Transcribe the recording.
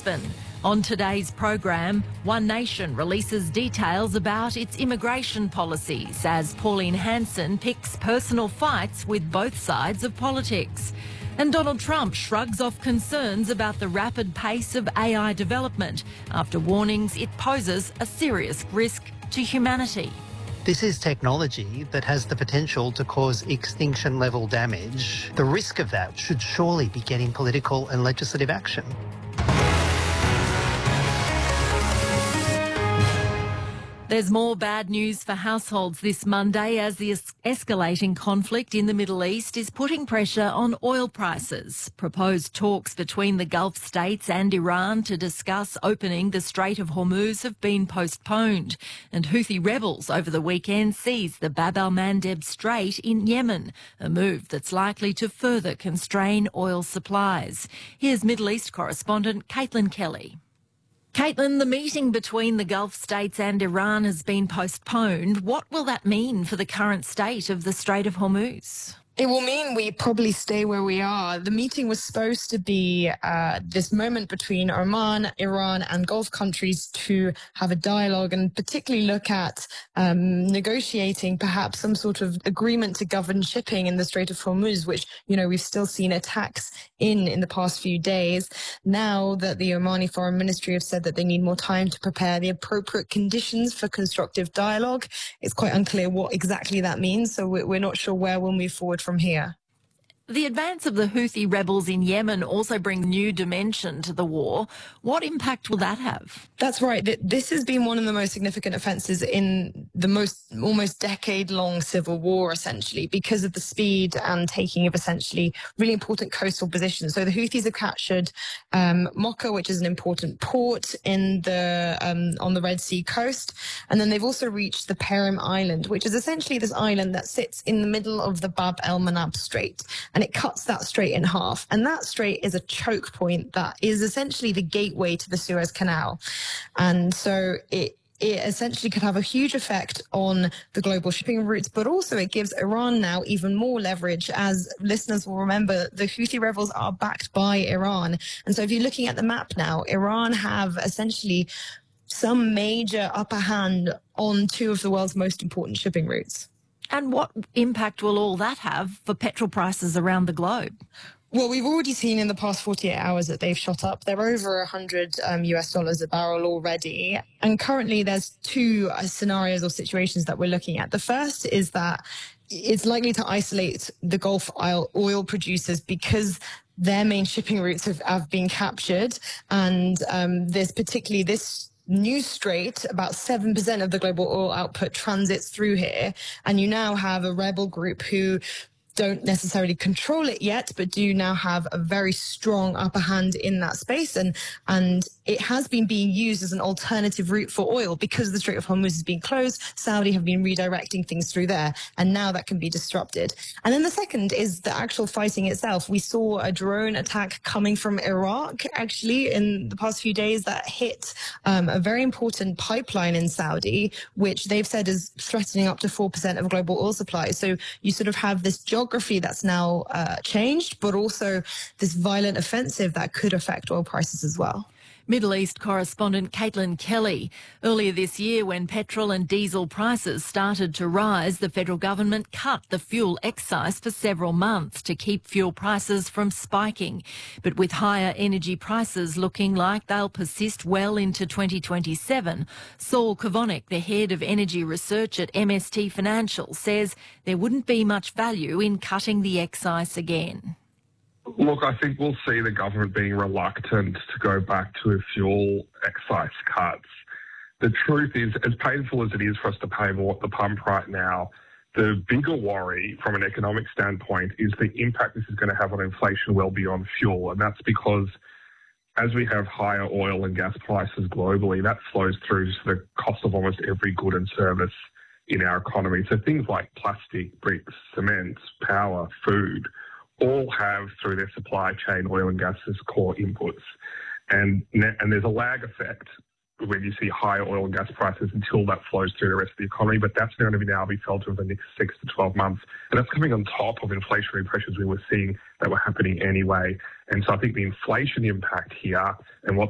Brisbane. On today's program, One Nation releases details about its immigration policies as Pauline Hanson picks personal fights with both sides of politics. And Donald Trump shrugs off concerns about the rapid pace of AI development after warnings it poses a serious risk to humanity. This is technology that has the potential to cause extinction-level damage. The risk of that should surely be getting political and legislative action. There's more bad news for households this Monday as the escalating conflict in the Middle East is putting pressure on oil prices. Proposed talks between the Gulf states and Iran to discuss opening the Strait of Hormuz have been postponed. And Houthi rebels over the weekend seized the Bab el-Mandeb Strait in Yemen, a move that's likely to further constrain oil supplies. Here's Middle East correspondent Caitlin Kelly. Caitlin, the meeting between the Gulf states and Iran has been postponed. What will that mean for the current state of the Strait of Hormuz? It will mean we probably stay where we are. The meeting was supposed to be this moment between Oman, Iran and Gulf countries to have a dialogue and particularly look at negotiating perhaps some sort of agreement to govern shipping in the Strait of Hormuz, which, you know, we've still seen attacks in the past few days. Now that the Omani Foreign Ministry have said that they need more time to prepare the appropriate conditions for constructive dialogue, it's quite unclear what exactly that means. So we're not sure where we'll move forward from here. The advance of the Houthi rebels in Yemen also brings new dimension to the war. What impact will that have? That's right. This has been one of the most significant offences in the almost decade-long civil war, essentially, because of the speed and taking of essentially really important coastal positions. So the Houthis have captured Mocha, which is an important port in on the Red Sea coast, and then they've also reached the Perim Island, which is essentially this island that sits in the middle of the Bab el-Mandeb Strait. And it cuts that strait in half. And that strait is a choke point that is essentially the gateway to the Suez Canal. And so it essentially could have a huge effect on the global shipping routes, but also it gives Iran now even more leverage. As listeners will remember, the Houthi rebels are backed by Iran. And so if you're looking at the map now, Iran have essentially some major upper hand on two of the world's most important shipping routes. And what impact will all that have for petrol prices around the globe? Well, we've already seen in the past 48 hours that they've shot up. They're over $100 US a barrel already. And currently there's two scenarios or situations that we're looking at. The first is that it's likely to isolate the Gulf oil producers because their main shipping routes have been captured. And there's particularly this new strait, about 7% of the global oil output transits through here. And you now have a rebel group who don't necessarily control it yet, but do now have a very strong upper hand in that space. And it has been being used as an alternative route for oil because the Strait of Hormuz has been closed. Saudi have been redirecting things through there, and now that can be disrupted. And then the second is the actual fighting itself. We saw a drone attack coming from Iraq, actually, in the past few days that hit a very important pipeline in Saudi, which they've said is threatening up to 4% of global oil supply. So you sort of have this geography that's now changed, but also this violent offensive that could affect oil prices as well. Middle East correspondent Caitlin Kelly. Earlier this year, when petrol and diesel prices started to rise, the federal government cut the fuel excise for several months to keep fuel prices from spiking. But with higher energy prices looking like they'll persist well into 2027, Saul Kavonik, the head of energy research at MST Financial, says there wouldn't be much value in cutting the excise again. Look, I think we'll see the government being reluctant to go back to fuel excise cuts. The truth is, as painful as it is for us to pay more at the pump right now, the bigger worry from an economic standpoint is the impact this is going to have on inflation well beyond fuel. And that's because as we have higher oil and gas prices globally, that flows through to the cost of almost every good and service in our economy. So things like plastic, bricks, cement, power, food, all have through their supply chain oil and gas as core inputs. And there's a lag effect when you see higher oil and gas prices until that flows through the rest of the economy, but that's going to now be felt over the next 6 to 12 months. And that's coming on top of inflationary pressures we were seeing that were happening anyway. And so I think the inflation impact here and what